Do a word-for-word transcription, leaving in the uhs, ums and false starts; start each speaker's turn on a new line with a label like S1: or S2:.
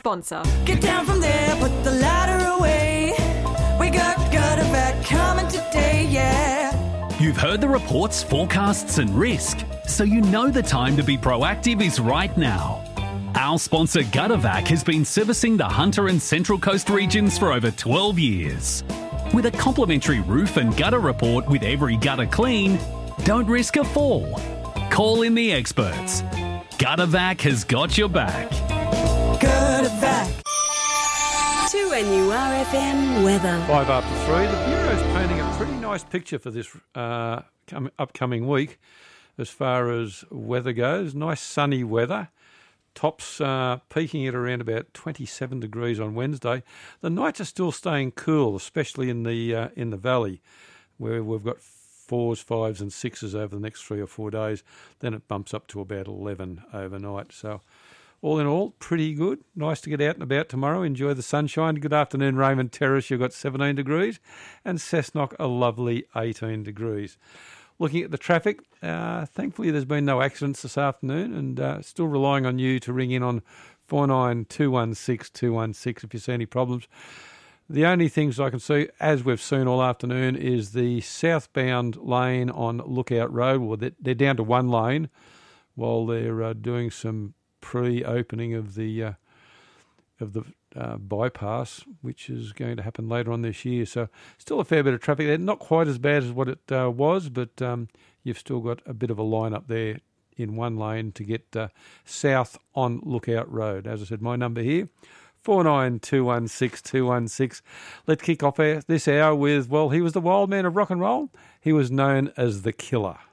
S1: sponsor.
S2: Get down from there, put the ladder away. We got Guttervac coming today, yeah.
S3: You've heard the reports, forecasts and risk, so you know the time to be proactive is right now. Our sponsor Guttervac has been servicing the Hunter and Central Coast regions for over twelve years. With a complimentary roof and gutter report with every gutter clean, don't risk a fall. Call in the experts. Guttervac has got your back.
S2: Guttervac.
S4: two N U R F M weather.
S5: Five after three. The Bureau's painting a pretty nice picture for this uh, come, upcoming week as far as weather goes. Nice sunny weather. Tops uh, peaking at around about twenty-seven degrees on Wednesday. The nights are still staying cool, especially in the uh, in the valley, where we've got fours, fives and sixes over the next three or four days. Then it bumps up to about eleven overnight. So all in all, pretty good. Nice to get out and about tomorrow. Enjoy the sunshine. Good afternoon, Raymond Terrace. You've got seventeen degrees. And Cessnock, a lovely eighteen degrees. Looking at the traffic, uh, thankfully there's been no accidents this afternoon, and uh, still relying on you to ring in on four nine two one six two one six if you see any problems. The only things I can see, as we've seen all afternoon, is the southbound lane on Lookout Road. Well, they're down to one lane while they're uh, doing some pre-opening of the uh, of the uh, bypass, which is going to happen later on this year. So still a fair bit of traffic there. Not quite as bad as what it uh, was, but um, you've still got a bit of a line up there in one lane to get uh, south on Lookout Road. As I said, my number here, four nine two one six two one six. Let's kick off our, this hour with, well, he was the wild man of rock and roll. He was known as the Killer.